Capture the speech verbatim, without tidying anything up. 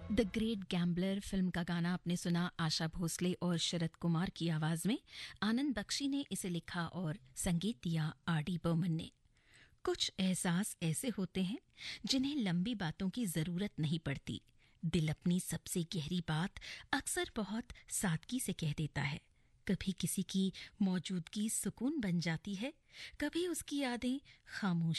The great gambler film का गाना आपने सुना आशा भोसले और शरद कुमार की आवाज में। आनंद बख्शी ने इसे लिखा और संगीत दिया आर डी बर्मन ने। कुछ एहसास ऐसे होते हैं जिन्हें लंबी बातों की जरूरत नहीं पड़ती। दिल अपनी सबसे गहरी बात अक्सर बहुत सादगी से कह देता है। कभी किसी की मौजूदगी सुकून बन जाती है, कभी उसकी यादें खामोश